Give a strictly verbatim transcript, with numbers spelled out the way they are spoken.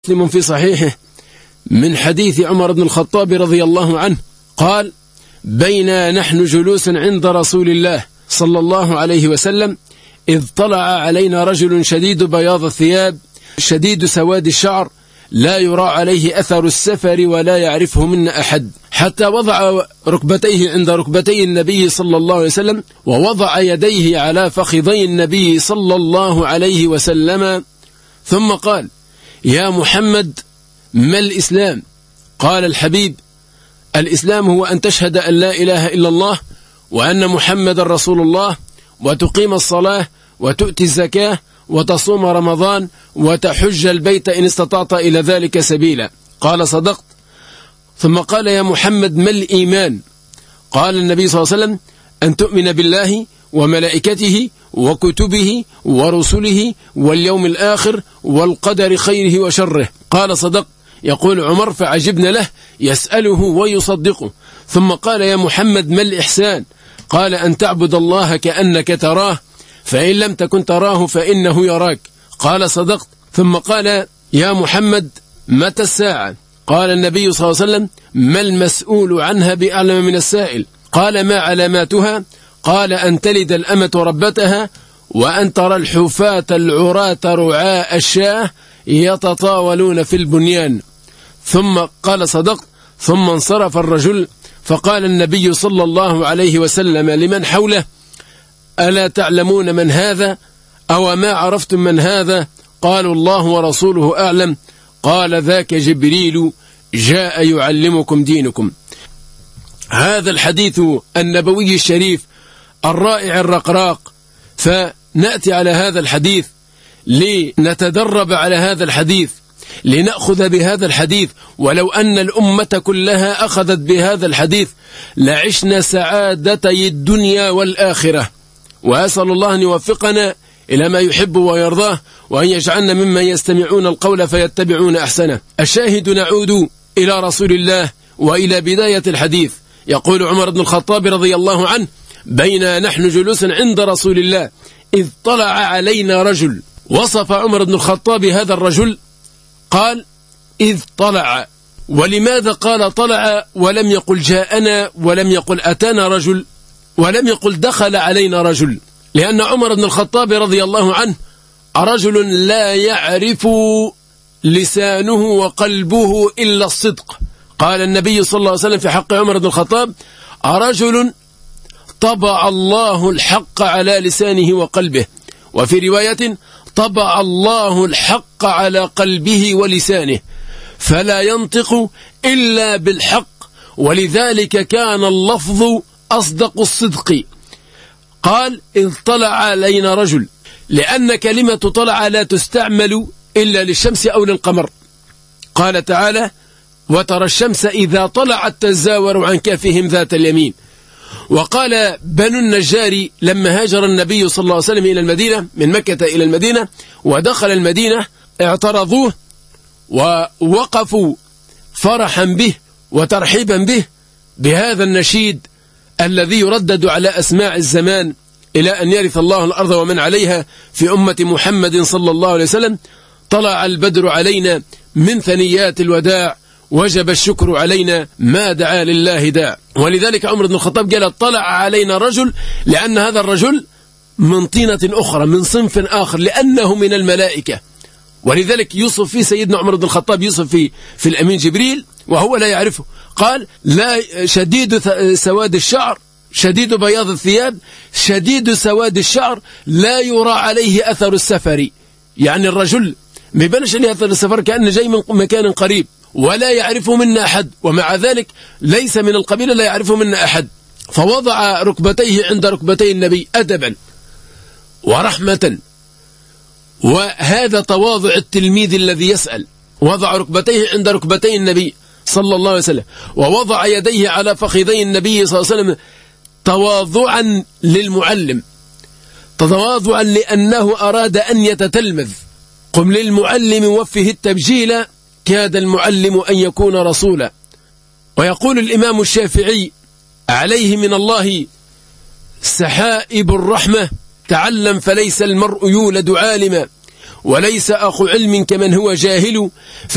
مسلم في صحيحه من حديث عمر بن الخطاب رضي الله عنه قال: بينا نحن جلوس عند رسول الله صلى الله عليه وسلم إذ طلع علينا رجل شديد بياض الثياب شديد سواد الشعر لا يرى عليه أثر السفر ولا يعرفه منا أحد، حتى وضع ركبتيه عند ركبتي النبي صلى الله عليه وسلم ووضع يديه على فخذي النبي صلى الله عليه وسلم، ثم قال: يا محمد ما الإسلام؟ قال الحبيب: الإسلام هو أن تشهد أن لا إله إلا الله وأن محمد رسول الله وتقيم الصلاة وتؤتي الزكاة وتصوم رمضان وتحج البيت إن استطعت إلى ذلك سبيلا. قال: صدقت. ثم قال: يا محمد ما الإيمان؟ قال النبي صلى الله عليه وسلم: أن تؤمن بالله وملائكته وكتبه ورسله واليوم الآخر والقدر خيره وشره. قال: صدقت. يقول عمر: فعجبنا له يسأله ويصدقه. ثم قال: يا محمد ما الإحسان؟ قال: أن تعبد الله كأنك تراه فإن لم تكن تراه فإنه يراك. قال: صدقت. ثم قال: يا محمد متى الساعة؟ قال النبي صلى الله عليه وسلم: ما المسؤول عنها بأعلم من السائل؟ قال: ما علاماتها؟ قال: أن تلد الأمة ربتها وأن ترى الحفاة العراة رعاء الشاة يتطاولون في البنيان. ثم قال: صدقت. ثم انصرف الرجل فقال النبي صلى الله عليه وسلم لمن حوله: ألا تعلمون من هذا؟ أو ما عرفتم من هذا؟ قالوا: الله ورسوله أعلم. قال: ذاك جبريل جاء يعلمكم دينكم. هذا الحديث النبوي الشريف الرائع الرقراق، فنأتي على هذا الحديث لنتدرب على هذا الحديث، لنأخذ بهذا الحديث. ولو أن الأمة كلها أخذت بهذا الحديث لعشنا سعادتي الدنيا والآخرة. وأسأل الله أن يوفقنا إلى ما يحب ويرضاه، وأن يجعلنا ممن يستمعون القول فيتبعون أحسنه. الشاهد نعود إلى رسول الله وإلى بداية الحديث. يقول عمر بن الخطاب رضي الله عنه: بينا نحن جلوس عند رسول الله إذ طلع علينا رجل. وصف عمر بن الخطاب هذا الرجل قال: إذ طلع. ولماذا قال طلع ولم يقل جاءنا ولم يقل أتانا رجل ولم يقل دخل علينا رجل؟ لأن عمر بن الخطاب رضي الله عنه رجل لا يعرف لسانه وقلبه إلا الصدق. قال النبي صلى الله عليه وسلم في حق عمر بن الخطاب: رجل طبع الله الحق على لسانه وقلبه. وفي رواية: طبع الله الحق على قلبه ولسانه فلا ينطق إلا بالحق، ولذلك كان اللفظ أصدق الصدق. قال: إذ طلع علينا رجل، لأن كلمة طلع لا تستعمل إلا للشمس أو للقمر. قال تعالى: وترى الشمس إذا طلعت تزاور عن كهفهم ذات اليمين. وقال بنو النجار لما هاجر النبي صلى الله عليه وسلم إلى المدينة من مكة إلى المدينة ودخل المدينة اعترضوه ووقفوا فرحا به وترحيبا به بهذا النشيد الذي يردد على أسماع الزمان إلى أن يرث الله الأرض ومن عليها في أمة محمد صلى الله عليه وسلم. طلع البدر علينا من ثنيات الوداع وجب الشكر علينا ما دعا لله داع. ولذلك عمر بن الخطاب قال: طلع علينا رجل، لأن هذا الرجل من طينة أخرى من صنف آخر، لأنه من الملائكة. ولذلك يوصف في سيدنا عمر بن الخطاب يوصف في في الأمين جبريل وهو لا يعرفه. قال: لا شديد سواد الشعر شديد بياض الثياب شديد سواد الشعر لا يرى عليه أثر السفر. يعني الرجل ما يبانش عليه أثر السفر، كأنه جاي من مكان قريب ولا يعرفه منا أحد، ومع ذلك ليس من القبيلة لا يعرفه منا أحد. فوضع ركبتيه عند ركبتي النبي أدبا ورحمة، وهذا تواضع التلميذ الذي يسأل. وضع ركبتيه عند ركبتي النبي صلى الله عليه وسلم ووضع يديه على فخذي النبي صلى الله عليه وسلم تواضعا للمعلم، تواضعا لأنه أراد أن يتتلمذ. قم للمعلم وفه التبجيل كاد المعلم أن يكون رسولا. ويقول الإمام الشافعي عليه من الله سحائب الرحمة: تعلم فليس المرء يولد عالما وليس أخو علم كمن هو جاهل.